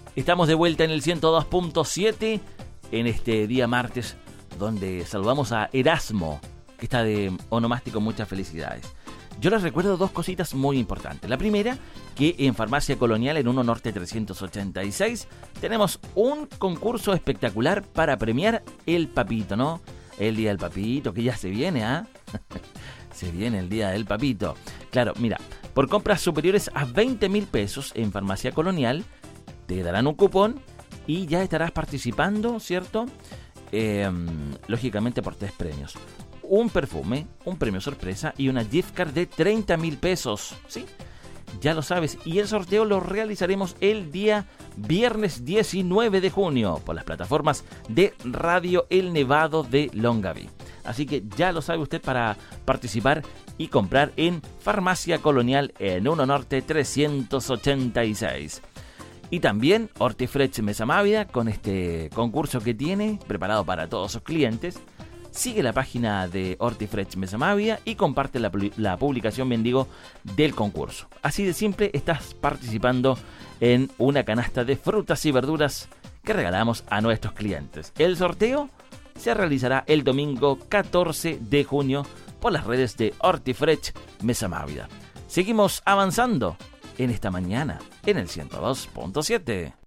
Estamos de vuelta en el 102.7 en este día martes, donde saludamos a Erasmo, que está de onomástico. Muchas felicidades. Yo les recuerdo dos cositas muy importantes. La primera, que en Farmacia Colonial, en 1 Norte 386, tenemos un concurso espectacular para premiar el papito, ¿no? El Día del Papito, que ya se viene, ¿ah? Se viene el Día del Papito. Claro, mira, por compras superiores a 20.000 pesos en Farmacia Colonial, te darán un cupón y ya estarás participando, ¿cierto? Lógicamente por 3 premios. Un perfume, un premio sorpresa y una gift card de 30.000 pesos, ¿sí? Ya lo sabes, y el sorteo lo realizaremos el día viernes 19 de junio por las plataformas de Radio El Nevado de Longaví. Así que ya lo sabe usted para participar y comprar en Farmacia Colonial en 1 Norte 386. Y también Hortifresh Mesa Mávida, con este concurso que tiene preparado para todos sus clientes. Sigue la página de Hortifresh Mesa Mávida y comparte la publicación, bien digo, del concurso. Así de simple, estás participando en una canasta de frutas y verduras que regalamos a nuestros clientes. El sorteo se realizará el domingo 14 de junio por las redes de Hortifresh Mesa Mávida. Seguimos avanzando en esta mañana en el 102.7.